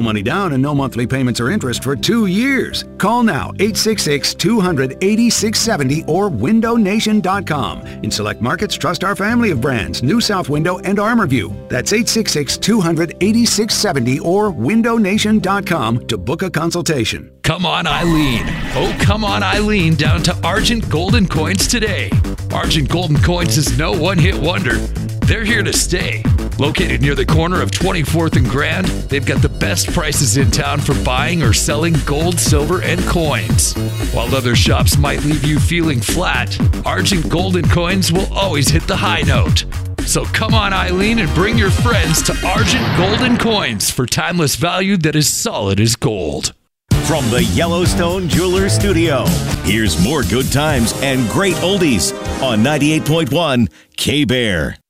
money down and no monthly payments or interest for 2 years. Call now, 866-200-8670 or windownation.com. In select markets, trust our family of brands, New South Window and ArmorView. That's 866-200-8670 or windownation.com to book a consultation. Come on, Eileen. Oh, come on, Eileen, down to Argent Golden Coins today. Argent Golden Coins is no one-hit wonder. They're here to stay. Located near the corner of 24th and Grand, they've got the best prices in town for buying or selling gold, silver, and coins. While other shops might leave you feeling flat, Argent Golden Coins will always hit the high note. So come on, Eileen, and bring your friends to Argent Golden Coins for timeless value that is solid as gold. From the Yellowstone Jewelers Studio, here's more good times and great oldies on 98.1 K-Bear.